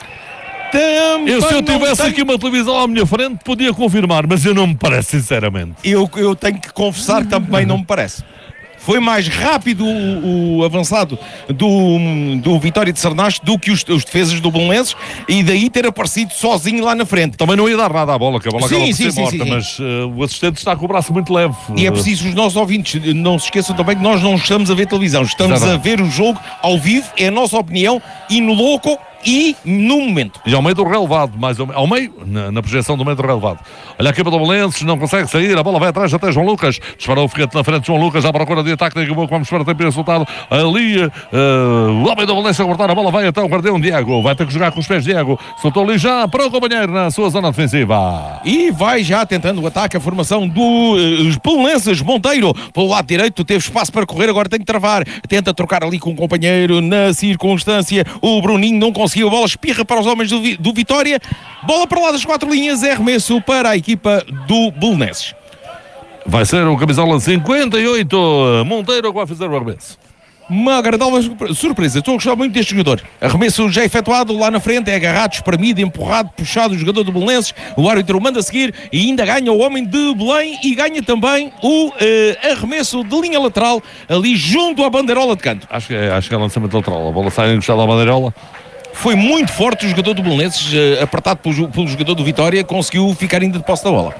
Se eu tivesse aqui uma televisão à minha frente, podia confirmar, mas eu não me parece, sinceramente. Eu tenho que confessar que também não me parece. Foi mais rápido o avançado do Vitória de Sarnache do que os defesas do Belenenses, e daí ter aparecido sozinho lá na frente. Também não ia dar nada à bola, que a bola acaba por ser morta, sim. Mas o assistente está com o braço muito leve. E é preciso os nossos ouvintes não se esqueçam também que nós não estamos a ver televisão, estamos a ver o jogo ao vivo, é a nossa opinião, e no louco e no momento. E ao meio do relevado, mais ou menos, ao meio, na projeção do meio do relevado. Olha a equipa do Belenenses, não consegue sair, a bola vai atrás até João Lucas, disparou o foguete na frente, João Lucas à procura de ataque, daqui a pouco vamos para o tempo e resultado, ali o homem do Belenenses a cortar a bola, vai até o guardião Diego, vai ter que jogar com os pés Diego, soltou ali já para o companheiro na sua zona defensiva. E vai já tentando o ataque, a formação dos Belenenses, Monteiro, pelo lado direito, teve espaço para correr, agora tem que travar, tenta trocar ali com o companheiro na circunstância, o Bruninho não conseguiu, a bola espirra para os homens do Vitória, bola para lá das 4 linhas, é arremesso para a equipa do Belenenses. Vai ser o camisola 58, Monteiro que vai fazer o arremesso. Uma agradável surpresa, estou a gostar muito deste jogador. Arremesso já efetuado lá na frente, é agarrado, espremido, empurrado, puxado o jogador do Belenenses, o árbitro manda a seguir e ainda ganha o homem de Belém e ganha também o arremesso de linha lateral ali junto à bandeirola de canto. Acho que é lançamento lateral, a bola sai encostada à bandeirola. Foi muito forte o jogador do Belenenses, apertado pelo jogador do Vitória, conseguiu ficar ainda de posse da bola.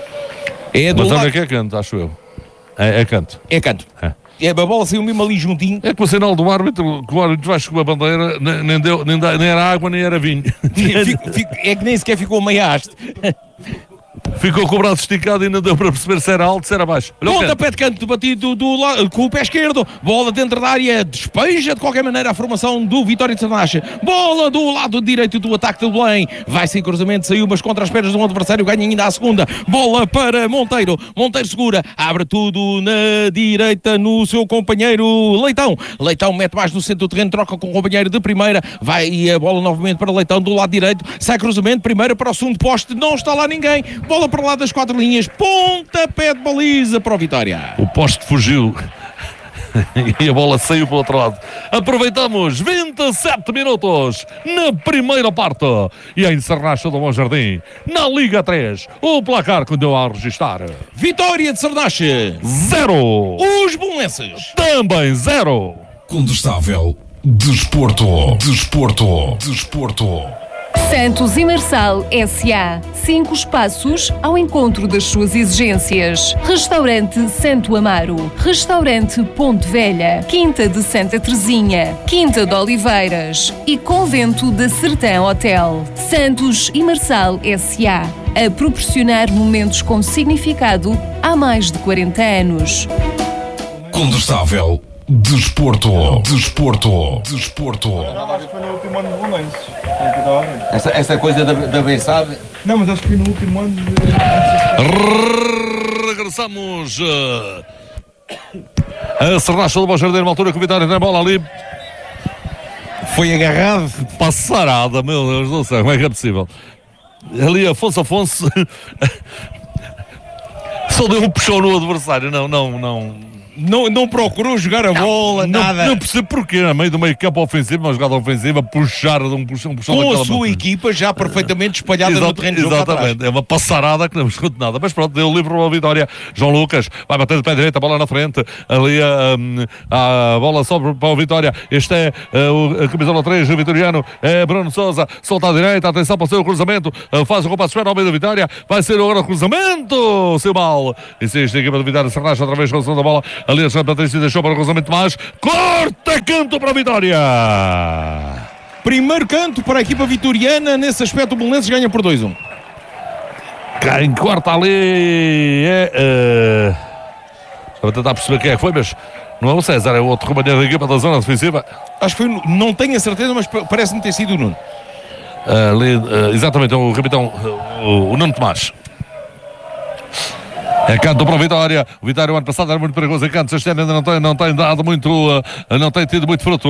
Mas olha que é canto, acho eu. É canto. É canto. A bola saiu mesmo ali juntinho. É que o sinal do árbitro, que o árbitro vai com a bandeira, nem era água, nem era vinho. É que nem sequer ficou meia haste. Ficou com o braço esticado e não deu para perceber se era alto, se era baixo. Ponta pé de canto batido com o pé esquerdo. Bola dentro da área. Despeja de qualquer maneira a formação do Vitória de Sarnache. Bola do lado direito do ataque do Belém. Vai sem cruzamento, saiu, mas contra as pernas de um adversário. Ganha ainda a segunda. Bola para Monteiro. Monteiro segura. Abre tudo na direita no seu companheiro Leitão. Leitão mete mais no centro do terreno. Troca com o companheiro de primeira. Vai a bola novamente para Leitão do lado direito. Sai cruzamento. Primeira para o segundo poste. Não está lá ninguém. Bola para lá das 4 linhas, pontapé de baliza para o Vitória. O poste fugiu e a bola saiu para o outro lado. Aproveitamos 27 minutos na primeira parte e a Sarnache do Bom Jardim na Liga 3. O placar que deu a registrar: Vitória de Sarnache 0, os Belenenses também 0. Condestável Desporto. Santos e Marçal S.A. 5 espaços ao encontro das suas exigências. Restaurante Santo Amaro. Restaurante Ponte Velha. Quinta de Santa Teresinha. Quinta de Oliveiras. E Convento da Sertã Hotel. Santos e Marçal S.A. A proporcionar momentos com significado há mais de 40 anos. Condestável Desporto. Acho que foi no último ano de Belenenses. Essa coisa da Bessade? Não, mas acho que foi no último ano de... Regressamos a Sarnache do Bom Jardim, na altura que o Vitória tem a bola ali. Foi agarrado. Passarada, meu Deus do céu, como é que é possível? Ali Afonso só deu um puxão no adversário. Não procurou jogar a bola, nada. Não percebo porquê, a meio do meio campo ofensivo, uma jogada ofensiva, puxar um puxão com a sua equipa já perfeitamente espalhada no terreno de jogo. Exatamente, é uma passarada que não escuto nada, mas pronto, deu o livre para a Vitória. João Lucas vai bater de pé direito, a bola na frente, ali a bola sobe para a Vitória. Este é a camisola 3, o vitoriano, é Bruno Sousa, solta à direita, atenção para o seu cruzamento, faz o compasso ao meio da Vitória, vai ser agora o cruzamento, seu mal. Insiste a equipa de Vitória, Sarnache outra vez com a segunda bola. Ali a Patrício deixou para o cruzamento mais. Corta canto para a Vitória. Primeiro canto para a equipa vitoriana. Nesse aspecto o Belenenses ganha por 2-1. Quem corta ali é... Vou tentar perceber quem é que foi, mas Não é o César, é o outro companheiro da equipa da zona defensiva. Acho que foi, não tenho a certeza, mas parece-me ter sido o Nuno. Exatamente, o capitão, o Nuno Tomás. É canto para o Vitória. O Vitória o ano passado era muito perigoso em cantos. Este ano ainda não tem dado muito, não tem tido muito fruto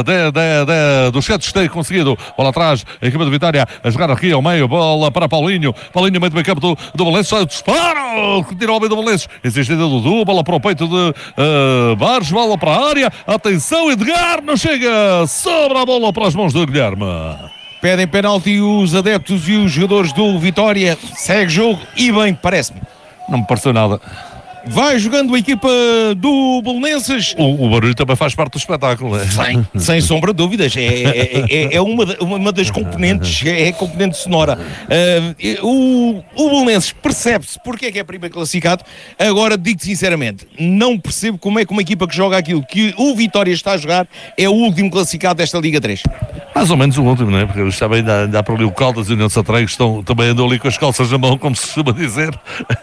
dos cantos que tem conseguido. Bola atrás, a equipa do Vitória a jogar aqui ao meio. Bola para Paulinho. Paulinho, meio do meio campo do Valenço. Disparo! Que tira ao meio do Valenço. Existe ainda Dudu. Bola para o peito de Barros. Bola para a área. Atenção, Edgar não chega. Sobra a bola para as mãos do Guilherme. Pedem penalti os adeptos e os jogadores do Vitória. Segue jogo e bem, parece-me. Não me pareceu nada. Vai jogando a equipa do Belenenses. O barulho também faz parte do espetáculo. Sem sombra de dúvidas. É uma das componentes, é a componente sonora. O Belenenses percebe-se porque é que é primeiro classificado. Agora, digo sinceramente, não percebo como é que uma equipa que joga aquilo que o Vitória está a jogar é o último classificado desta Liga 3. Mais ou menos o último, não é? Porque estava ainda há para ali o Caldas e o União de Santarém, que também andam ali com as calças na mão, como se costuma dizer.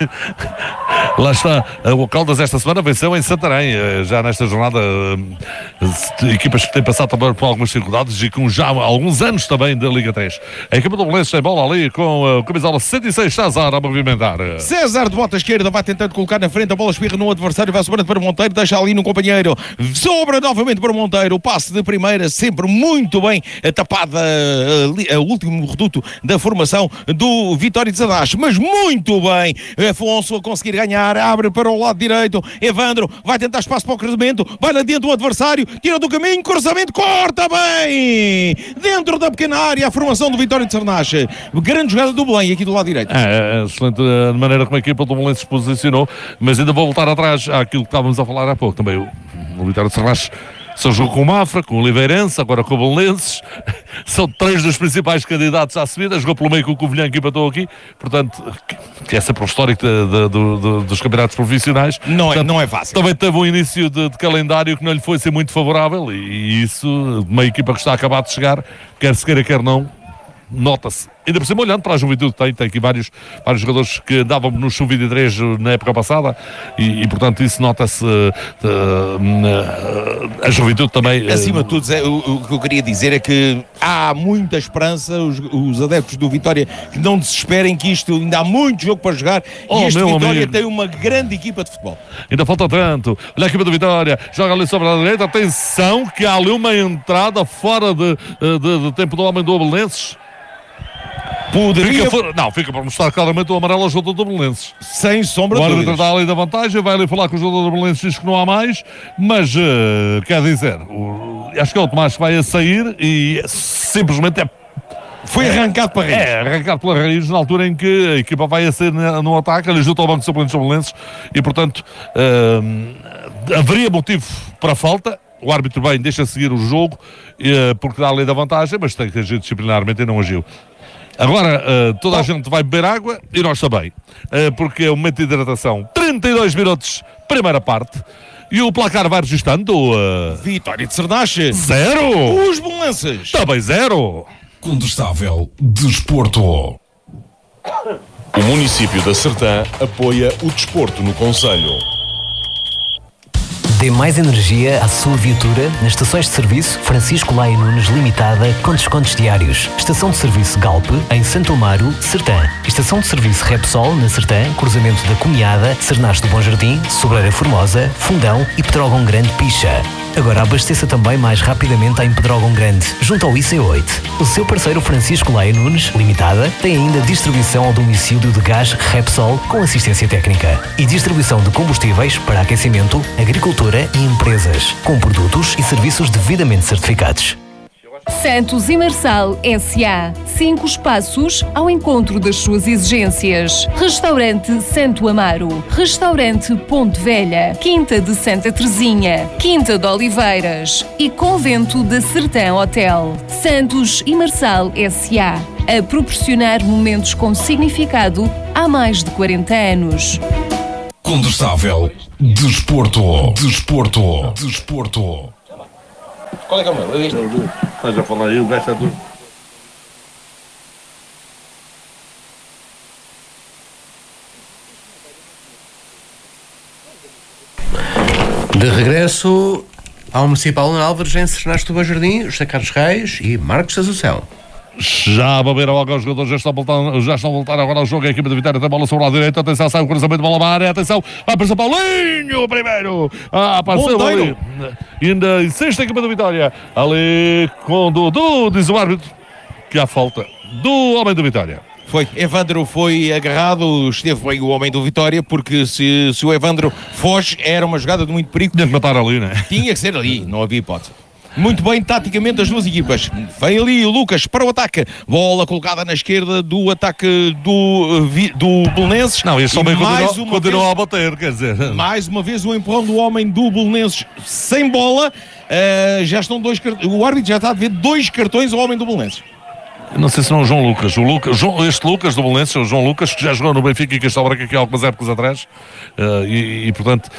Lá está. O Caldas esta semana venceu em Santarém, já nesta jornada, equipas que têm passado também por algumas dificuldades e com já alguns anos também da Liga 3. A equipa do Belenenses tem bola ali com a camisola 106, César a movimentar. César de bota esquerda vai tentando colocar na frente, a bola espirra no adversário, vai sobrando para Monteiro, deixa ali no companheiro, sobra novamente para Monteiro, o passe de primeira, sempre muito bem tapada, o último reduto da formação do Vitória de Sandache, mas muito bem, Afonso a conseguir ganhar, abre para o lado direito, Evandro vai tentar espaço para o cruzamento, vai lá dentro do adversário, tira do caminho, cruzamento, corta bem, dentro da pequena área, a formação do Vitória de Sandache, grande jogada do Belém aqui do lado direito. Excelente a maneira como a equipa do Belém se posicionou, mas ainda vou voltar atrás àquilo que estávamos a falar há pouco, também o Vitória de Sandache só jogou com o Mafra, com o Oliveirense, agora com o Belenenses. São três dos principais candidatos à subida. Jogou pelo meio com o Covilhã que empatou aqui. Portanto, que é sempre o histórico dos campeonatos profissionais. Não é fácil. Também teve um início de calendário que não lhe foi ser muito favorável. E isso, uma equipa que está a acabar de chegar, quer se queira, quer não, nota-se. Ainda por cima, olhando para a juventude, tem aqui vários jogadores que andavam no Sub-23 na época passada e portanto isso nota-se. A juventude também. Acima de tudo, o que eu queria dizer é que há muita esperança, os adeptos do Vitória que não desesperem, que isto ainda há muito jogo para jogar e este Vitória tem uma grande equipa de futebol. Ainda falta tanto. Olha a equipa do Vitória, joga ali sobre a direita, atenção que há ali uma entrada fora de tempo do homem do Belenenses. Fica para mostrar claramente o amarelo ao jogador do Belenenses. Sem sombra de dúvidas. O dúvidas. árbitro dá ali da vantagem, vai ali falar com o jogador do Belenenses, diz que não há mais, mas quer dizer, acho que é o Tomás que vai a sair e simplesmente foi arrancado para a raiz. Arrancado pela raiz na altura em que a equipa vai a sair no ataque, ele junto ao banco de suplentes do Belenenses e portanto haveria motivo para falta. O árbitro bem deixa seguir o jogo porque dá a lei da vantagem, mas tem que agir disciplinarmente e não agiu. Agora toda a gente vai beber água e nós também, porque é um momento de hidratação. 32 minutos, primeira parte. E o placar vai registrando Vitória de Sandache 0. Os Belenenses também 0. Condestável Desporto. O município da Sertã apoia o desporto no concelho. Dê mais energia à sua viatura nas estações de serviço Francisco Laia Nunes Limitada com descontos diários. Estação de serviço Galp em Santo Amaro, Sertã. Estação de serviço Repsol na Sertã, cruzamento da Cunhada, Cernache do Bom Jardim, Sobreira Formosa, Fundão e Pedrógão Grande Picha. Agora abasteça também mais rapidamente em Pedrógão Grande, junto ao IC8. O seu parceiro Francisco Laia Nunes Limitada tem ainda distribuição ao domicílio de gás Repsol com assistência técnica e distribuição de combustíveis para aquecimento, agricultura e empresas, com produtos e serviços devidamente certificados. Santos e Marçal S.A. 5 espaços ao encontro das suas exigências. Restaurante Santo Amaro. Restaurante Ponte Velha. Quinta de Santa Teresinha. Quinta de Oliveiras. E Convento da Sertã Hotel. Santos e Marçal S.A. A proporcionar momentos com significado há mais de 40 anos. Condestável Desporto. Qual é que é o meu? Eu disse. Estás a falar aí, o gajo está tudo. De regresso ao Municipal de Álvares, em Sernás do Bom Jardim, José Carlos Reis e Marcos Assunção. Já a babeira logo os jogadores, já estão a voltar agora ao jogo. A equipa de Vitória tem bola sobre a direita. Atenção, sai o cruzamento de bola na área. Atenção, vai para o Paulinho primeiro. Passou ali. Ainda insiste a equipa de Vitória. Ali com o Dudu, diz o árbitro que há falta do homem do Vitória. Foi, Evandro foi agarrado, esteve bem o homem do Vitória, porque se o Evandro foge, era uma jogada de muito perigo. Tinha que matar ali, né? Tinha que ser ali, não havia hipótese. Muito bem, taticamente, as duas equipas. Vem ali o Lucas para o ataque. Bola colocada na esquerda do ataque do Belenenses. Não, este homem continuou a bater, quer dizer. Mais uma vez o empurrão do homem do Belenenses sem bola. Já estão o árbitro já está a ver 2 cartões ao homem do Belenenses. Não sei se não é o João Lucas. Este Lucas do Belenenses, o João Lucas, que já jogou no Benfica e Castelo Branco aqui há algumas épocas atrás. Portanto,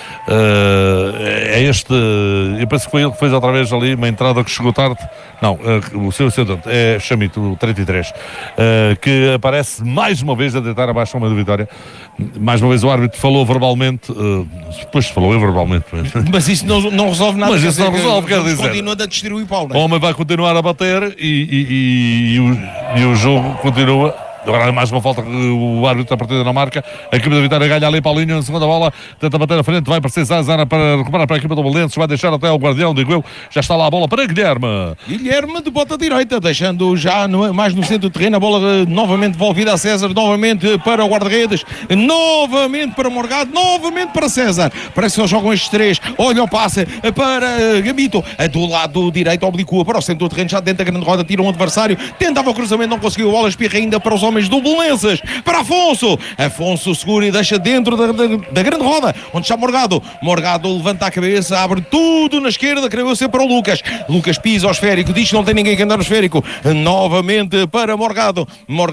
é este. Eu penso que foi ele que fez outra vez ali uma entrada que chegou tarde. Não, o seu é Chamito, o 33, que aparece mais uma vez a deitar abaixo a uma do Vitória. Mais uma vez o árbitro falou verbalmente, depois falou verbalmente. Mas isso não resolve nada. Mas isso não resolve, quer dizer. Continua a distribuir pau, não é? O homem vai continuar a bater e o jogo continua. Agora mais uma falta que o árbitro da partida não marca. A equipa da Vitória ganha ali Paulinho na segunda bola, tenta bater à frente, vai para César para recuperar para a equipa do Belenenses, vai deixar até o guardião, digo eu. Já está lá a bola para Guilherme de bota direita, deixando já mais no centro do terreno, a bola novamente devolvida a César, novamente para o guarda-redes, novamente para Morgado, novamente para César. Parece que só jogam estes 3. Olha o passe para Gambito, do lado direito oblicua para o centro do terreno, já dentro da grande roda, tira um adversário, tentava o cruzamento, não conseguiu, a bola espirra ainda para os homens do Belenenses, para Afonso segura e deixa dentro da grande roda, onde está Morgado levanta a cabeça, abre tudo na esquerda, creio ser para o Lucas pisa ao esférico, diz que não tem ninguém que andar no esférico, novamente para Morgado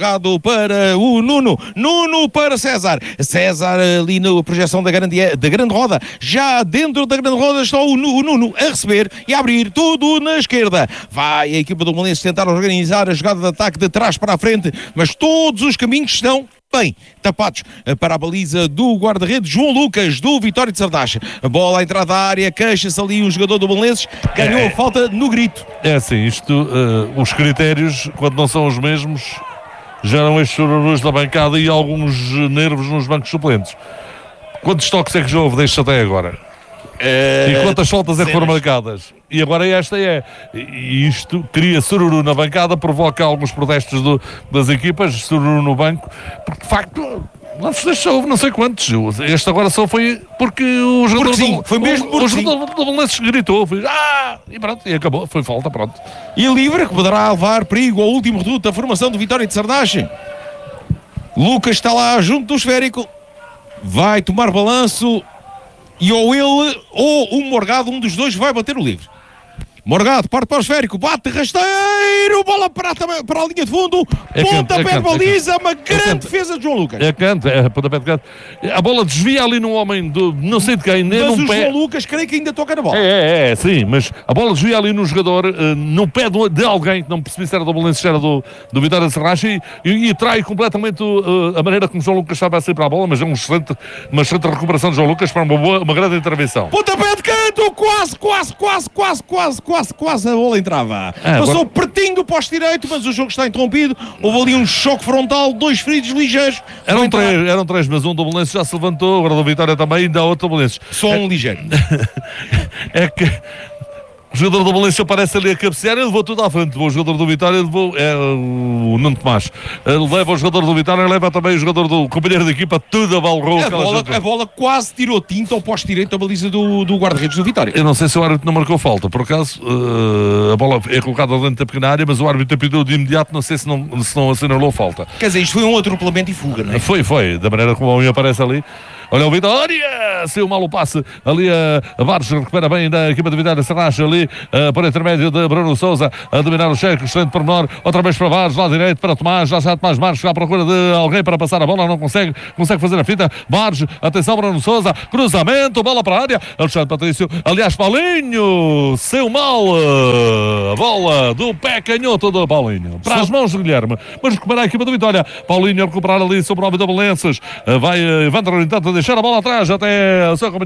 para o Nuno para César ali na projeção da grande roda, já dentro da grande roda está o Nuno a receber e a abrir tudo na esquerda, vai a equipa do Belenenses tentar organizar a jogada de ataque de trás para a frente, mas todos os caminhos estão bem tapados para a baliza do guarda-redes João Lucas do Vitória de Sardaixa. A bola à entrada da área, queixa-se ali um jogador do Belenenses, ganhou a falta no grito. É assim, os critérios, quando não são os mesmos, geram estes chororôs da bancada e alguns nervos nos bancos suplentes. Quantos toques é que já houve destes até agora? E quantas faltas é que foram marcadas? E agora esta e isto cria sururu na bancada, provoca alguns protestos das equipas, sururu no banco, porque de facto não sei quantos. Este agora só foi porque o jogador do Belenenses gritou, e pronto, e acabou, foi falta, pronto. E livre, que poderá levar perigo ao último reduto da formação do Vitória de Sardaixa. Lucas está lá junto do esférico, vai tomar balanço. E ou ele ou o Morgado, um dos dois, vai bater o livre. Morgado parte para o esférico, bate rasteiro, bola para a linha de fundo, pontapé de baliza, uma grande defesa de João Lucas. Pontapé de canto. A bola desvia ali num homem não sei de quem, nem mas num o pé. João Lucas creio que ainda toca na bola. Sim, mas a bola desvia ali num jogador, no pé de alguém que não percebi se era do Belenenses, se era do Vitória de Sardaixa e trai completamente a maneira como o João Lucas estava a sair para a bola, mas é uma excelente recuperação de João Lucas para uma grande intervenção. Pontapé de canto, quase a bola entrava. Passou pertinho do poste direito, mas o jogo está interrompido. Houve ali um choque frontal, 2 feridos ligeiros. Eram três, mas um do Belenenses já se levantou, agora do Vitória também, ainda há outro do Belenenses. Só um ligeiro. É que o jogador do Belenenses aparece ali a cabecear, ele levou tudo à frente. O jogador do Vitória o Nuno Tomás. Leva o jogador do Vitória, leva também o jogador do companheiro de equipa, tudo a balrou. A bola quase tirou tinta ao poste direito da baliza do guarda-redes do Vitória. Eu não sei se o árbitro não marcou falta, por acaso a bola é colocada dentro da pequena área, mas o árbitro apidou de imediato, não sei se não assinalou falta. Quer dizer, isto foi um atropelamento e fuga, não é? Foi, da maneira como o homem aparece ali. Olha o Vitória, saiu mal o passe ali a Barros, recupera bem da equipa de Vitória Sardaixa ali por intermédio de Bruno Sousa a dominar o cheque, excelente pormenor, outra vez para Barros, lá direito para Tomás, já Tomás Marques à procura de alguém para passar a bola, não consegue fazer a fita. Barros, atenção Bruno Sousa, cruzamento, bola para a área, Alexandre Patrício, aliás Paulinho, saiu mal a bola do pé canhoto do Paulinho, para as mãos de Guilherme, mas recupera a equipa de Vitória. Paulinho a recuperar ali sobre o nome do Belenenses, vai Evandro, no entanto, deixar a bola atrás até o seu